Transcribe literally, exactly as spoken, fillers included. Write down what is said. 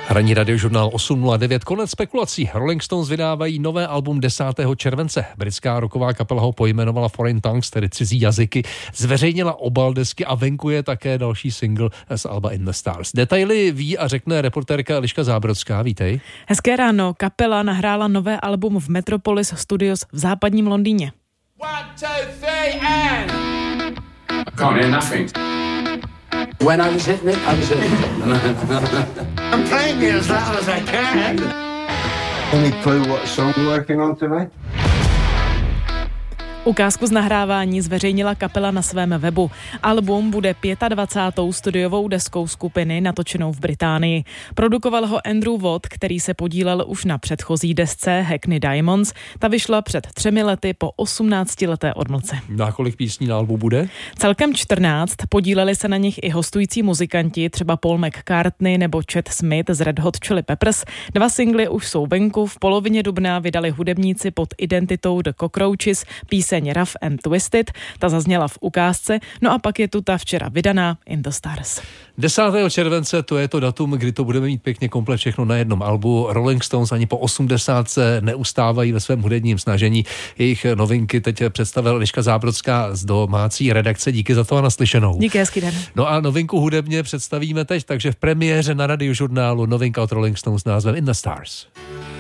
Ranní radiožurnál osm nula devět, konec spekulací. Rolling Stones vydávají nové album desátého července. Britská rocková kapela ho pojmenovala Foreign Tongues, tedy cizí jazyky. Zveřejnila obal desky a venku je také další single z alba In the Stars. Detaily ví a řekne reportérka Eliška Zábrodská. Vítej. Hezké ráno. Kapela nahrála nové album v Metropolis Studios v západním Londýně. One, two, three, and... I can't hear nothing. When I was hitting it, I was hitting it. I'm playing it as loud as I can. Any clue what song you're working on today? Ukázku z nahrávání zveřejnila kapela na svém webu. Album bude dvacátou pátou studiovou deskou skupiny natočenou v Británii. Produkoval ho Andrew Watt, který se podílel už na předchozí desce Hackney Diamonds. Ta vyšla před třemi lety po osmnáctileté odmlce. Na kolik písní na albu bude? Celkem čtrnáct. Podíleli se na nich i hostující muzikanti, třeba Paul McCartney nebo Chad Smith z Red Hot Chili Peppers. Dva singly už jsou venku. V polovině dubna vydali hudebníci pod identitou The Cockroaches píseň Rough and Twisted, ta zazněla v ukázce, no a pak je tu ta včera vydaná In the Stars. desátého července, to je to datum, kdy to budeme mít pěkně komplet všechno na jednom albu. Rolling Stones ani po osmdesátce neustávají ve svém hudebním snažení. Jejich novinky teď představila Eliška Zábrodská z domácí redakce. Díky za to a naslyšenou. Díky, hezký den. No a novinku hudebně představíme teď, takže v premiéře na radiožurnálu novinka od Rolling Stones s názvem In the Stars.